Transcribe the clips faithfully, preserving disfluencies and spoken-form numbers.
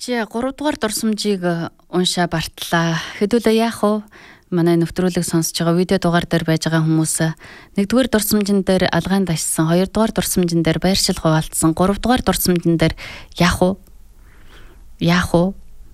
чи гурав дугаар дурсамжийг уншаа бартлаа. Хэдүүлээ яах вэ? Манай нэвтрүүлэг сонсож байгаа видео дугаар дээр байж байгаа хүмүүс нэгдүгээр дурсамжин дээр алгаан дашсан, хоёрдугаар дурсамжин дээр байршил хуваалцсан, гуравдугаар дурсамжин дээр яах вэ? Яах вэ?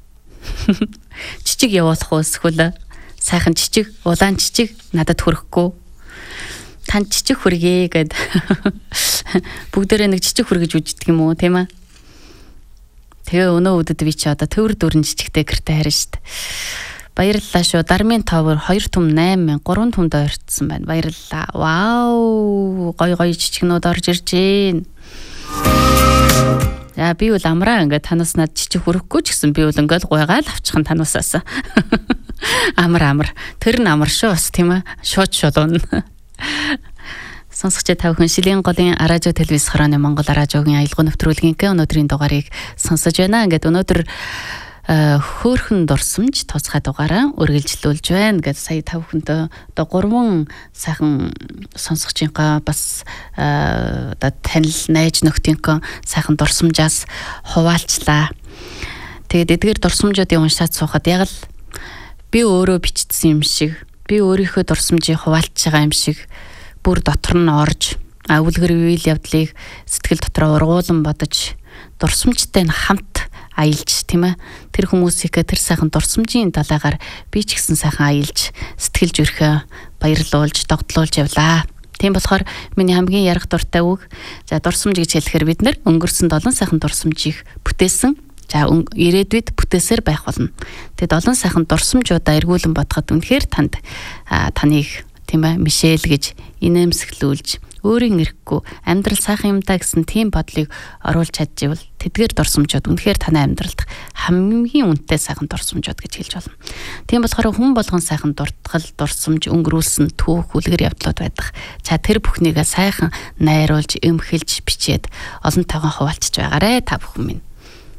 Чичиг явуулах уу эсвэл сайхан чичиг, улаан чичиг надад хүрэхгүй. Тань чичиг хүргэе гэд бүгдээрээ нэг чичиг хүргэж үждэг юм уу, тийм ээ? Тэгээ өнөө өдөд би чи одоо төвөр дөрөн жижигтэй гэртээ харин штт. Баярлалаа шүү. Дармын товор хоёр түм найман мянга, гурван түмд ойртсон байна. Баярлалаа. Вау! Гой гой жижигнүүд орж ирж гин. За би бол амраа ингээд танаас над жижиг хүрхгүй ч гэсэн би бол ингээд гуйгаал авчихсан тануусаас. Амар амар. Тэр нь амар шүү бас тийм ээ. Шууд шууд унна. Сонсогч та бүхэн Шилийн голын радио телевиз хорооны Монгол радиогийн аялал нэвтрүүлгийн өнөөдрийн дугаарыг сонсож байна. Ингээд өнөөдөр хөөхөн дурсамж тусгай дугаараа үргэлжлүүлж байна. Ингээд сая та бүхэнтэй одоо гурван сайхан сонсогчийнхаа бас одоо танил найз нөхдийнхөө сайхан дурсамжаас хуваалцлаа. Тэгээд эдгээр дурсамжуудыг уншаад суухад яг л би өөрөө бичсэн юм шиг, би өөрийнхөө дурсамжийг хуваалцж байгаа юм шиг бүр дотор нь орж авилгэр үйл явдлыг сэтгэл дотроо ургуулan бодож дурсамжтай хамт аялж тийм ээ тэр хүмүүсийг тэр сайхан дурсамжийн талаагаар би ч гэсэн сайхан аялж сэтгэл зүрхээ баярлуулж догтлуулж явлаа. Тийм болохоор миний хамгийн ярих дуртай үг за дурсамж гэж хэлэхээр бид нэр өнгөрсөн долон сайхан дурсамжийг бүтээсэн. За ирээдүйд бүтээсээр байх болно. Тэгэд олон сайхан дурсамжуудаа эргүүлэн бодоход үнэхээр танд таныг тийм ээ Мишель гэж инээмсэглүүлж өөрийн эрэхгүй амьдрал сайхан юм даа гэсэн тийм бодлыг оруулж чадчихвал тэдгээр дурсамжууд үнэхээр таны амьдралд хамгийн үнэтэй сайхан дурсамжууд гэж хэлж болно. Тийм болохоор хүн болгон сайхан дуртгал дурсамж өнгөрүүлсэн түүх үлгэр явдлууд байдаг. За тэр бүхнийг сайхан найруулж эмхэлж бичээд олон таван хуваалцж байгаарэ та бүхэн минь.